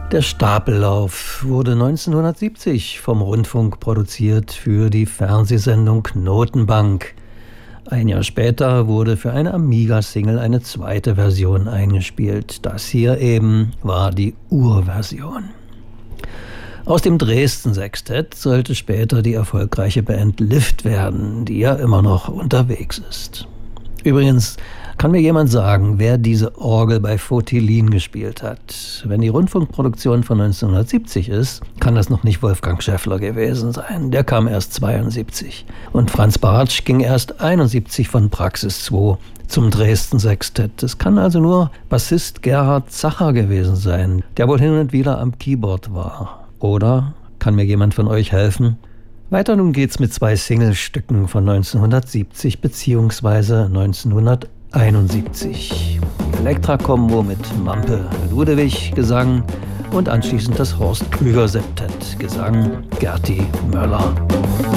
Der Stapellauf wurde 1970 vom Rundfunk produziert für die Fernsehsendung Notenbank. Ein Jahr später wurde für eine Amiga-Single eine zweite Version eingespielt. Das hier eben war die Urversion. Aus dem Dresden-Sextett sollte später die erfolgreiche Band Lift werden, die ja immer noch unterwegs ist. Übrigens, kann mir jemand sagen, wer diese Orgel bei Fotilin gespielt hat? Wenn die Rundfunkproduktion von 1970 ist, kann das noch nicht Wolfgang Schäffler gewesen sein. Der kam erst 72. Und Franz Bartsch ging erst 71 von Praxis 2 zum Dresden-Sextett. Es kann also nur Bassist Gerhard Zacher gewesen sein, der wohl hin und wieder am Keyboard war. Oder kann mir jemand von euch helfen? Weiter nun geht's mit zwei Singlestücken von 1970 bzw. 1971. Elektra-Kombo mit Mampe Ludewig Gesang und anschließend das Horst Krüger Septett Gesang Gerti Möller.